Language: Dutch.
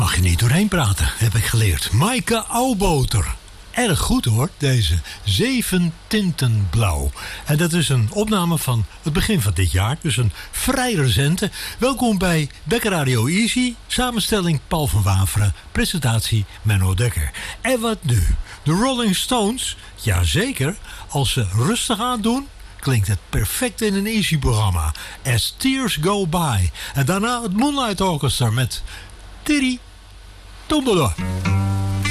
mag je niet doorheen praten, heb ik geleerd. Maaike Auwboter. Erg goed hoor, deze 7 tinten blauw. En dat is een opname van het begin van dit jaar, dus een vrij recente. Welkom bij Dekker Radio Easy, samenstelling Paul van Waveren, presentatie Menno Dekker. En wat nu? De Rolling Stones? Jazeker, als ze rustig aandoen, klinkt het perfect in een Easy-programma. As Tears Go By. En daarna het Moonlight Orchestra met Tiri Tombolo.